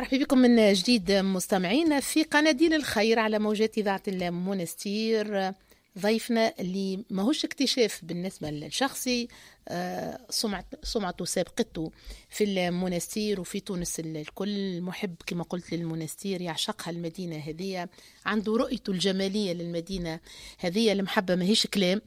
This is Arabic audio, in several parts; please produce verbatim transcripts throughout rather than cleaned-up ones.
مرحبا بكم من جديد مستمعينا في قناديل الخير على موجات إذاعة المونستير. ضيفنا اللي ماهوش اكتشاف بالنسبة للشخصي، سمعته سابقته في المونستير وفي تونس. الكل محب كما قلت للمونستير، يعشقها المدينة هذه، عنده رؤيته الجمالية للمدينة هذه. المحبة ماهيش كلام،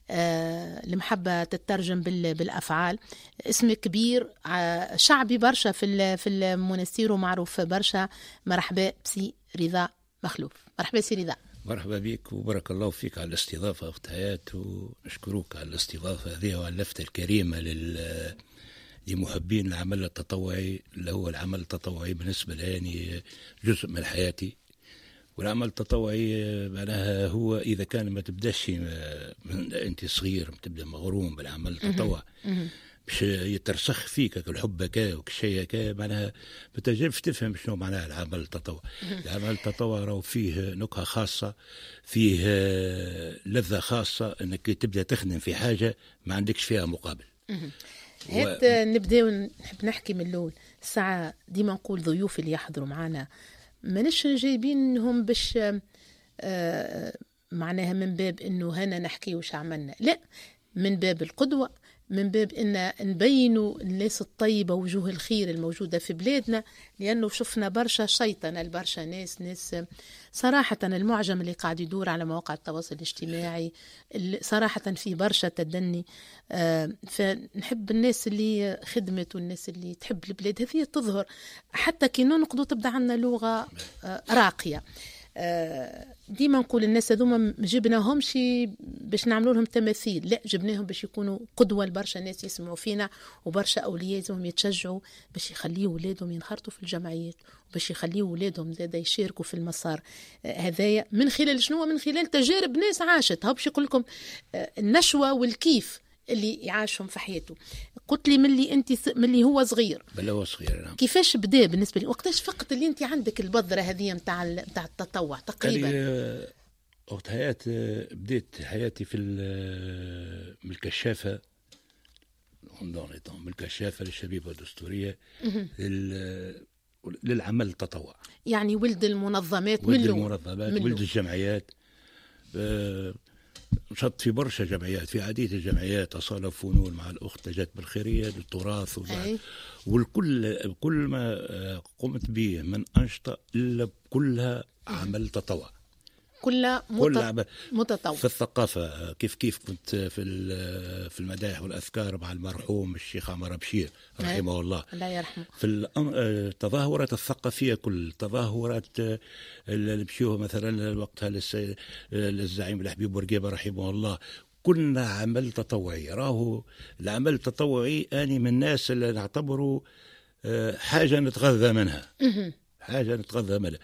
المحبة تترجم بالأفعال. اسم كبير شعبي برشا في في المونستير ومعروف برشا. مرحبا بسي رضا مخلوف. مرحبا سي رضا. مرحبا بك وبارك الله فيك على الاستضافة أخت حياة، ونشكروك على الاستضافة هذه وعلى اللفتة الكريمة لل لمحبين العمل التطوعي، اللي هو العمل التطوعي بالنسبة لي يعني جزء من حياتي. والعمل التطوعي معناها هو إذا كان ما تبداش من أنت صغير تبدأ مغروم بالعمل التطوعي باش يترسخ فيك الحب كا وكشيء كا، معناها ما تجربش تفهم شنو معناها العمل التطوعي. العمل التطوعي راهو فيه نكهة خاصة، فيه لذة خاصة، انك تبدا تخدم في حاجة ما عندكش فيها مقابل. هات و... نبداو نحب نحكي من الاول. الساعة ديما نقول ضيوف اللي يحضروا معنا ماناش جايبينهم باش آه معناها من باب انه هنا نحكي وش عملنا، لا، من باب القدوة، من باب ان نبينوا الناس الطيبة وجوه الخير الموجودة في بلادنا. لأنه شفنا برشا شيطنة البرشا ناس ناس صراحة المعجم اللي قاعد يدور على مواقع التواصل الاجتماعي صراحة في برشا تدني. فنحب الناس اللي خدمت والناس اللي تحب البلاد هذه تظهر، حتى كي ننقضوا تبدأ عنا لغة راقية. ديما نقول الناس هذوما ما جبناهمش باش نعملوا لهم تماثيل، لا، جبناهم باش يكونوا قدوة لبرشا ناس يسمعوا فينا، وبرشا أولياءهم يتشجعوا باش يخليوا ولادهم ينخرطوا في الجمعيات، وباش يخليوا ولادهم زادا يشاركوا في المسار هذايا. من خلال شنو؟ من خلال تجارب ناس عاشت. هاو باش يقول لكم النشوة والكيف اللي يعاشهم في حياته. قلت لي ملي انت س... ملي هو صغير بل هو صغير نعم. كيفاش بدا بالنسبه لي؟ وقتاش فقط اللي انت عندك البذره هذه نتاع نتاع التطوع تقريبا؟ وقت حياة بديت حياتي في من الكشافه، من الكشافه للشبيبه الدستوريه للعمل التطوع، يعني ولد المنظمات، ولد المنظمات، ولد الجمعيات. نشط في برشا جمعيات، في عديد الجمعيات، أصالة فنون مع الأخت نجاة بالخيرية للتراث، والكل كل ما قمت به من أنشطة إلا كلها عمل تطوع، كلها مت... متطوع. في الثقافة كيف كيف كنت في في المدايح والأذكار مع المرحوم الشيخ عمر بشير رحمه الله، الله يرحمه. في التظاهرات الثقافية، كل التظاهرات اللي مشيوها مثلا وقتها للزعيم الحبيب بورقيبة رحمه الله، كنا عمل تطوعي. راهو العمل التطوعي أني من الناس اللي نعتبره حاجة نتغذى منها، حاجة نتغذى منها.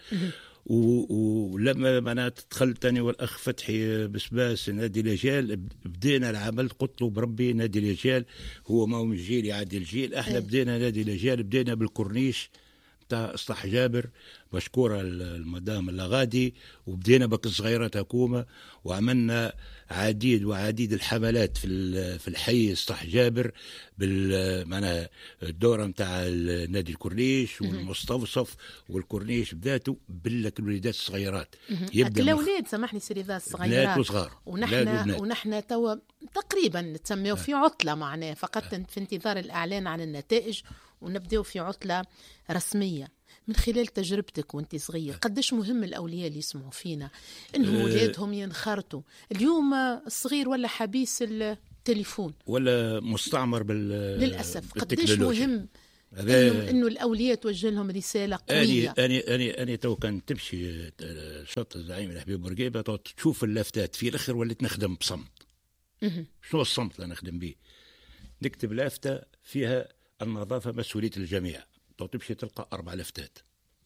ولما معناتها دخلت أنا والأخ فتحي بسباس نادي الرجال، بدينا العمل. قلت له بربي نادي الرجال هو ما هو من الجيل يعدي الجيل، احنا بدينا نادي الرجال، بدينا بالكورنيش بتاع إصلاح جابر، مشكورة المدام اللاغادي، وبدينا بك صغيرة حكومة، وعملنا عديد وعديد الحملات في في الحي إصلاح جابر بالمعنى الدورة متاع نادي الكورنيش والمستوصف والكورنيش بذاته بالك الوليدات الصغيرات. يبدا الأولاد مخ... سامحني سيدي ذا الصغيرات وصغار، ونحن ونحن توا تقريبا نتسميو في عطلة معناه فقط في انتظار الإعلان عن النتائج، ونبدأ في عطلة رسمية. من خلال تجربتك وانت صغير قديش مهم الأولياء اللي يسمعوا فينا إنه أولادهم ينخرطوا؟ اليوم الصغير ولا حبيس التليفون ولا مستعمر بال للأسف. قديش مهم إنه, إنه الأولياء توجه لهم رسالة قوية. أنا أنا أنا أنا تو كان تمشي شط الزعيم الحبيب بورقيبة تشوف اللافتات في الآخر وليت نخدم بصمت. شنو الصمت اللي نخدم به؟ نكتب لافتة فيها النظافة مسؤولية الجميع، تو تمشي تلقى أربع لفتات.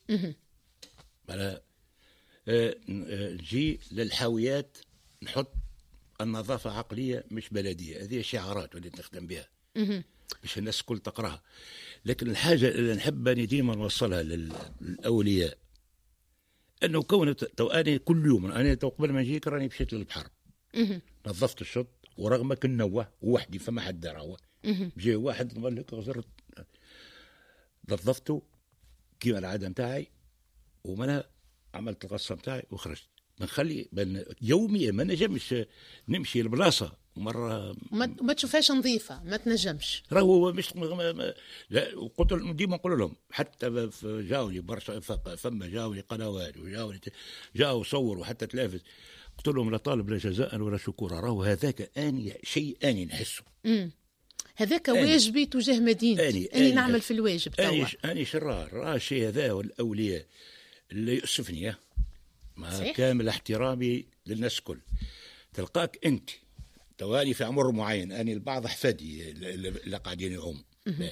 نجي للحاويات نحط النظافة عقلية مش بلدية، هذه شعارات وليت نخدم بها باش الناس كل تقراها. لكن الحاجة اللي نحب أني ديما نوصلها للأولياء أنه كون تواني كل يوم، أنا تو قبل ما نجيك راني مشيت للبحر نظفت الشط، ورغمك النوة وحدي فما حد دراوة، جاء واحد قال لك غزرت نظفته كيما العاده نتاعي، ومنها عملت القصه نتاعي وخرجت. بنخلي بن يوميا ما نجمش نمشي البلاصه مره ما, ما تشوفهاش نظيفه، ما تنجمش. راهو مش لا، وقلت ديما نقول لهم حتى جاوني برشا فما جاوني قنوات وجاوني جاوا صوروا حتى تلافز، قلت لهم لا طالب لا جزاء ولا شكورا، راهو هذاك اني شيء اني نحسه. امم هذاك واجبي تجاه مدينتي، اني, أني نعمل في الواجب توا. اني اني شرار راه الشيء هذا والاولياء اللي يؤسفني مع كامل احترامي للناس كل. تلقاك انت توالي في عمر معين، اني البعض احفادي اللي قاعدين يعوم،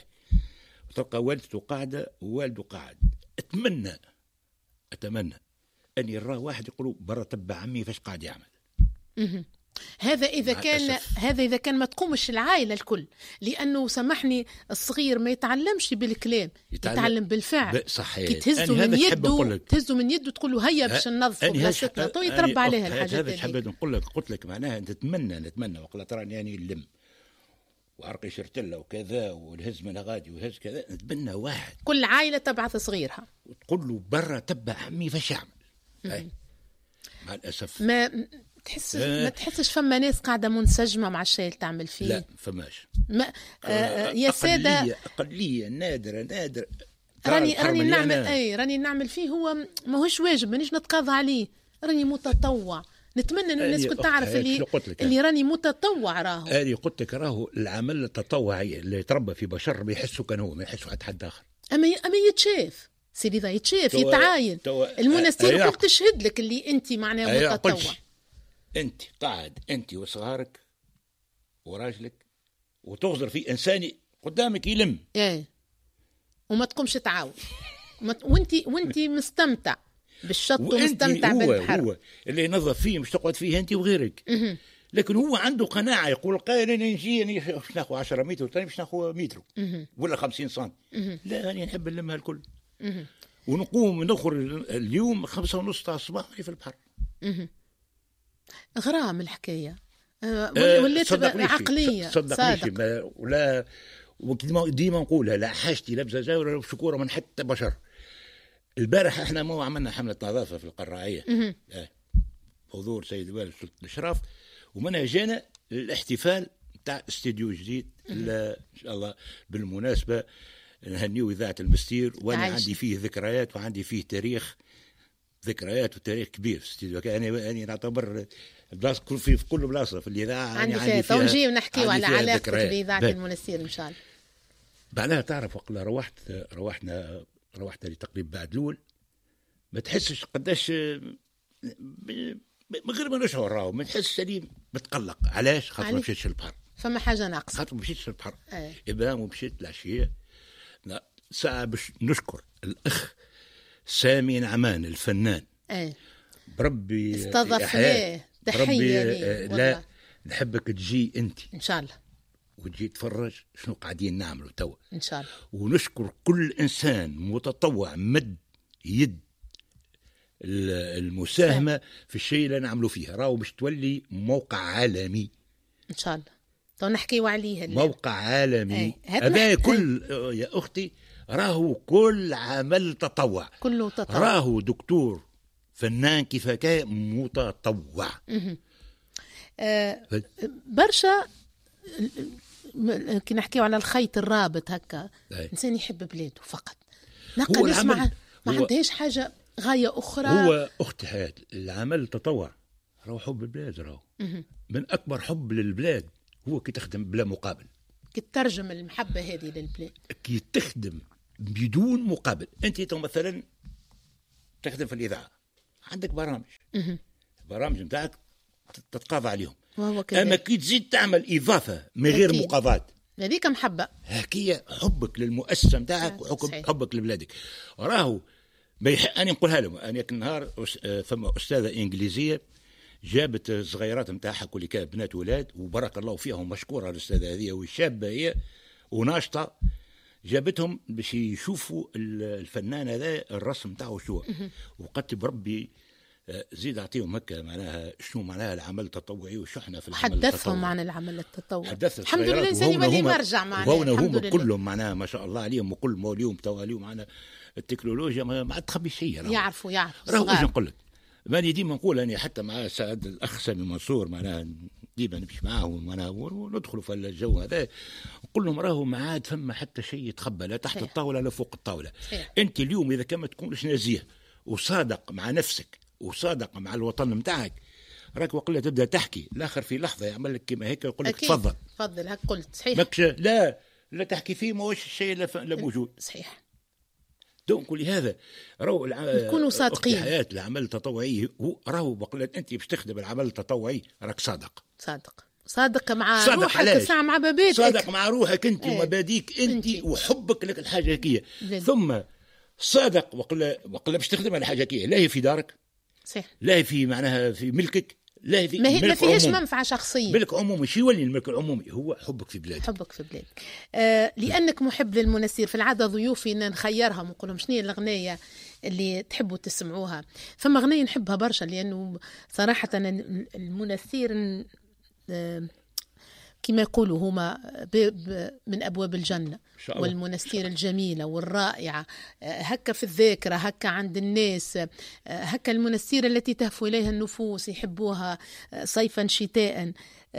تلقى والدته قاعده ووالده قاعد، اتمنى اتمنى ان يراه واحد يقولوا برا تبع عمي فاش قاعد يعمل. هذا إذا كان أسف. هذا إذا كان ما تقومش العائلة الكل، لأنه سامحني الصغير ما يتعلمش بالكلام، يتعلم, يتعلم بالفعل. صحيح. كي تهزه من يده تهزه من يده تقول له هيا باش ننظفوا بلاصتنا، تو يتربى عليها الحاجات هذا. حبيت نقول لك، قلت لك معناها نتمنى نتمنى وقلت تراني يعني نلم وعرقي شرتله وكذا ونهز من غادي وهز كذا، نتمنى واحد كل عائلة تبعث صغيرها وتقول له برا تبع عمي فاش يعمل. مع الأسف ما تحس ما تحسش فما ناس قاعده منسجمه مع الشيء اللي تعمل فيه. لا فماش ما آه يا ساده أقلية, اقليه نادره نادره. راني راني نعمل اي راني نعمل فيه، هو ماهوش واجب مانيش نتقاضى عليه، راني متطوع. نتمنى ان الناس كنت تعرف اللي اللي راني متطوع. راهو انا قلت لك راهو العمل التطوعي اللي يتربى في بشر بيحسوا كان هو ما يحسوا حد حد اخر. اما اما يتشاف سيدي ذا يتشاف يتعاين المناسير قلت تشهد لك اللي انت معناها متطوع. انت قاعد انت وصغارك وراجلك وتغزر في انساني قدامك يلم ايه وما تقومش تعاون وانت وانت مستمتع بالشط ومستمتع بالبحر. هو اللي ينظف فيه مش تقعد فيه انت وغيرك. م- لكن هو عنده قناعه يقول قال انا نجي باش ناخذ عشرة متر وثاني باش ناخذ متر ولا خمسين سم. لا انا نحب نلمها الكل. م- ونقوم نخرج اليوم خمسة ونص تاع الصباح في البحر. م- غرام الحكايه ولات عقليه صدق ولا ديما نقولها لا حاجتي لا بزازا ولا شكوره من حتى بشر. البارح احنا مو عملنا حمله نظافه في القراعيه حضور سيد الوالد سلطة الاشراف، ومنها جانا الاحتفال تاع استديو جديد ان شاء الله. بالمناسبه نهنيو اذاعه المستير، وانا عايش. عندي فيه ذكريات وعندي فيه تاريخ ذكريات وتاريخ كبير في استديو. انا انا نعتبر بلاصه كل في كل بلاصه في الاذاعه عندي, عندي فيها ونجي ونحكيو على علاقتك باذاعه المنستير ان شاء الله. بعدها تعرف وقت روحت روحنا روحنا لتقريب بعد الاول ما تحسش قداش من غير ما نشعر راهو ما تحسش اني متقلق. علاش؟ خاطر ما مشيتش للبحر، فما حاجه ناقصه، خاطر ما مشيتش للبحر. ابراهيم ومشيت العشيه ساعه باش نشكر الاخ سامي نعمان الفنان. ايه بربي استضفناه تحيه ليه. لا نحبك تجي انت ان شاء الله وتجي تفرج شنو قاعدين نعملوا توا ان شاء الله. ونشكر كل انسان متطوع مد يد المساهمه سام. في الشيء اللي نعملوا فيه. راهو باش تولي موقع عالمي ان شاء الله. تو نحكيو عليه اللي. موقع عالمي هذا كل يا اختي راهو كل عمل تطوع كله تطوع. راهو دكتور فنان كيفك متطوع. آه برشا كي نحكيو على الخيط الرابط هكا إنسان يحب بلاده فقط نقل نسمع ما عندهاش حاجة غاية أخرى. هو أختي حياة العمل التطوع راهو حب البلاد. راهو من أكبر حب للبلاد هو كي تخدم بلا مقابل، كي تترجم المحبة هذه للبلاد، كي تخدم بدون مقابل. أنت مثلا تخدم في الإذاعة عندك برامج برامج نتاعك تتقاضى عليهم، أما كي تزيد تعمل إضافة من غير مقاضاة هذيك محبة، هكية حبك للمؤسسة نتاعك وحبك لبلادك. راهو أنا نقولها لهم. أنا كنهار ثم أستاذة إنجليزية جابت صغيرات نتاعها كل كان بنات ولاد وبارك الله فيهم، مشكورة الأستاذة هذه والشابة هي وناشطة، جابتهم باش يشوفوا الفنان هذا الرسم نتاعو شو. وقلت بربي زيد اعطيهم هكا معناها شنو معناها العمل التطوعي وشو احنا في العمل حدثهم التطوعي. عن العمل التطوعي. الحمد لله الانسان يولي مرجع معناها. وهنا هم كلهم معناها ما شاء الله عليهم وكل موليهم توا اليوم معنا التكنولوجيا ما عاد تخبي شيء. يعرفوا يعرفوا. راهو ايش نقول لك ماني ديما نقول اني حتى مع سعد الاخ سامي منصور معناها ديما نمشي معاهم معناها وندخلوا في الجو هذا نقول لهم راهو ما عاد فما حتى شيء يتخبى لا تحت الطاوله لا فوق الطاوله. انت اليوم اذا كان ما تكونش نزيه وصادق مع نفسك وصادق مع الوطن متاعك راك وقله تبدا تحكي الاخر في لحظه يعمل لك كما هيك يقول لك تفضل تفضل هك قلت صحيح. ماكش لا لا تحكي فيه ماهوش الشيء لا موجود. صحيح. دونك ولهذا راهو نكونوا صادقين. الحياه العمل التطوعي هو راهو بقول انت باش تخدم العمل التطوعي راك صادق صادق صادق مع صادق روحك ساعة مع بابيتك صادق مع روحك انت ايه. ومبادئك انت انتي. وحبك لك الحاجه هكيه ثم صادق وقل وقل باش تخدم الحاجه هكيه لا هي في دارك صح لا هي في معناها في ملكك لا هي في ما, هي ما فيهاش عمومي. منفعه شخصيه ملك عمومي شو يولي الملك العمومي هو حبك في بلادك حبك في بلادك. آه لانك محب للمنسير في العاده ضيوفي نخيرهم ونقول لهم شنو هي الاغنيه اللي تحبوا تسمعوها. فما اغنيه نحبها برشا لانه صراحه المنسير آه كما يقولوا هما من أبواب الجنة والمنستير الجميلة والرائعة هكا في الذاكرة هكا عند الناس هكا المنستير التي تهفو إليها النفوس يحبوها صيفا شتاء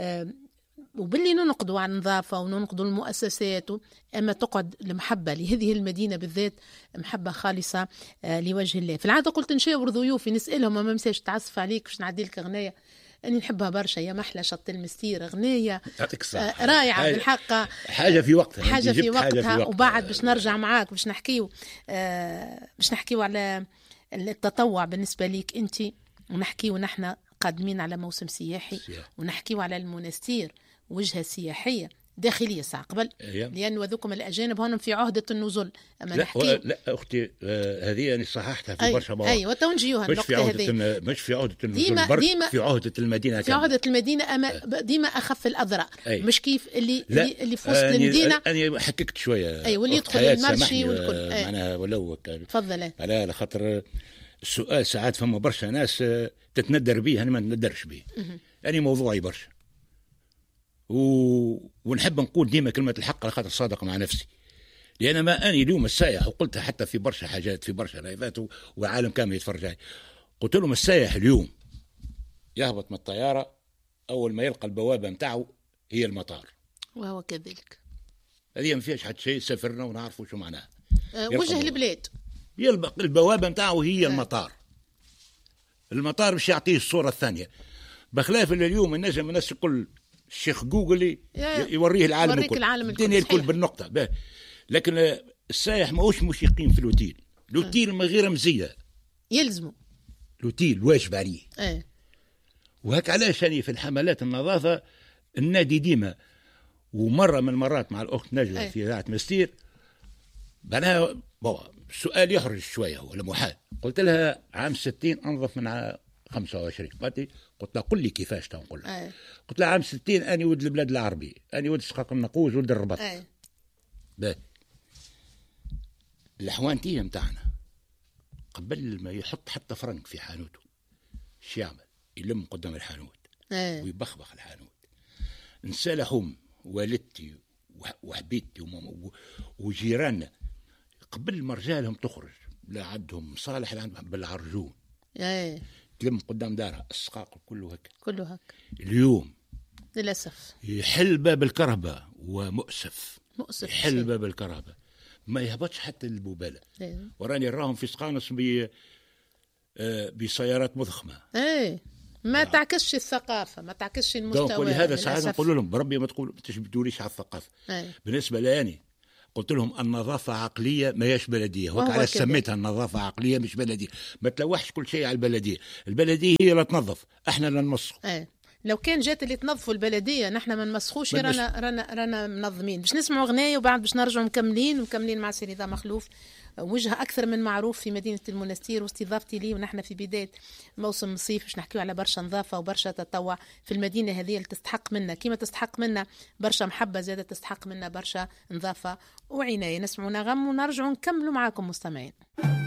وباللي ننقضوا على النظافة وننقضوا المؤسسات أما تقعد المحبة لهذه المدينة بالذات محبة خالصة لوجه الله. في العادة قلت نشاور ضيوفي نسألهم ما مساش تعصف عليك باش نعدي لك أغنية أني نحبها برشا يا محلى شط المستير أغنية آه رائعة بالحق حاجة في وقتها حاجة في وقتها, حاجة في وقتها. وبعد باش نرجع معاك باش نحكيو آه باش نحكيو على التطوع بالنسبة ليك أنت ونحكيو نحن قادمين على موسم سياحي ونحكيو على المنستير وجهة سياحية داخلية ساعة قبل لأن وذوكم الأجانب هون في عهدة النزول أما لا, نحكي لا أختي آه هذه أنا صححتها في أي برشا مواقع أي وتونجيوها مش في عهدة هذه مش في عهدة النزول برك ديما في عهدة المدينة في عهدة المدينة أما أه. ديما أخف الأضرار أي. مش كيف اللي لا. اللي في وسط المدينة. أنا حككت شوية أي واللي يدخل المرشي والكل معناها ولو تفضل على خاطر السؤال ساعات فما برشا ناس تتندر به أنا ما نتندرش به أنا موضوعي برشا و... ونحب نقول ديما كلمة الحق على خاطر صادق مع نفسي لأن ما أني اليوم السائح وقلتها حتى في برشا حاجات في برشا لايفات وعالم كامل يتفرج علي قلت لهم السائح اليوم يهبط من الطيارة أول ما يلقى البوابة متاعه هي المطار وهو كذلك هذه ما فيهاش حتى شيء سافرنا ونعرفوا شو معناها أه وجه البلاد البوابة متاعه هي أه. المطار المطار مش يعطيه الصورة الثانية بخلاف اللي اليوم النجم الناس الكل الشيخ جوجل يوريه العالم الكل العالم الدنيا الكل بالنقطة به. لكن السائح ماهوش مش يقيم في الأوتيل الأوتيل ما غير مزية يلزمه الأوتيل واجب عليه ايه. وهك علاش أنا في الحملات النظافة النادي ديما ومرة من المرات مع الأخت نجوى ايه. في إذاعة مستير بناها السؤال يخرج شوية هو المحال قلت لها عام ستين أنظف من عام خمسة وعشرين قالت قلت لها قل لي كيفاش تنقول أيه. قلت لها عام ستين أنا ولد البلاد العربي أنا ولد سقاق النقوز ولد الرباط أيه. باهي الحوانتية متاعنا قبل ما يحط حتى فرنك في حانوته شو يعمل يلم قدام الحانوت أيه. ويبخبخ الحانوت نسالهم والدتي وحبيبتي وجيراننا قبل ما رجالهم تخرج لا عندهم صالح لا عندهم بالعرجون ايه تلم قدام دارها السقاق كله هكا كله هكا اليوم للأسف يحل باب الكهرباء ومؤسف مؤسف يحل باب الكهرباء ما يهبطش حتى البوبالة إيه. وراني راهم في سقانص بي آه بسيارات مضخمة ايه ما آه. تعكسش الثقافة ما تعكسش المستوى ولهذا ساعات نقول لهم بربي ما تقول تجبدوليش على الثقافة ايه. بالنسبة لاني قلت لهم النظافة عقلية ما ياش بلدية وعلى سميتها النظافة عقلية مش بلدية ما تلوحش كل شيء على البلدية البلدية هي اللي تنظف احنا اللي نمسخ ايه. لو كان جات اللي تنظفوا البلدية نحن ما نمسخوش رانا رانا رانا منظمين باش نسمعوا أغنية وبعد باش نرجعوا مكملين ومكملين مع سي رضا مخلوف وجهة أكثر من معروف في مدينة المنستير واستضافتي لي ونحن في بداية موسم الصيف باش نحكيو على برشا نظافة وبرشا تطوع في المدينة هذه اللي تستحق منا كيما تستحق منا برشا محبة زيادة تستحق منا برشا نظافة وعناية. نسمعوا نغم ونرجعوا نكملوا معاكم مستمعين.